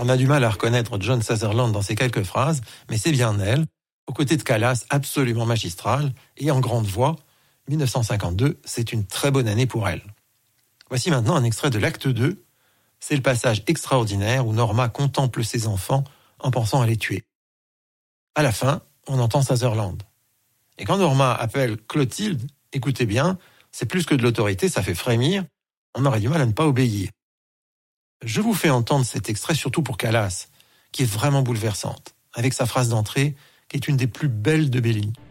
On a du mal à reconnaître John Sutherland dans ces quelques phrases, mais c'est bien elle, aux côtés de Callas, absolument magistrale, et en grande voix. 1952, c'est une très bonne année pour elle. Voici maintenant un extrait de l'acte 2. C'est le passage extraordinaire où Norma contemple ses enfants en pensant à les tuer. À la fin, on entend Sutherland. Et quand Norma appelle Clotilde, écoutez bien, c'est plus que de l'autorité, ça fait frémir. On aurait du mal à ne pas obéir. Je vous fais entendre cet extrait surtout pour Callas, qui est vraiment bouleversante, avec sa phrase d'entrée, qui est une des plus belles de Bellini.